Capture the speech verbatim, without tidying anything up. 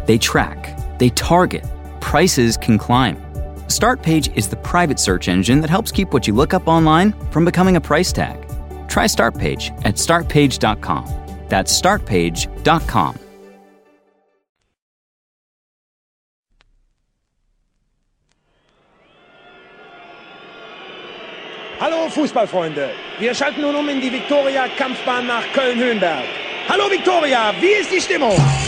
They track, they target, prices can climb. Startpage is the private search engine that helps keep what you look up online from becoming a price tag. Try Startpage at start page dot com. That's start page dot com. Hallo Fußballfreunde, wir schalten nun um in die Viktoria-Kampfbahn nach Köln-Höhenberg. Hallo Viktoria, wie ist die Stimmung?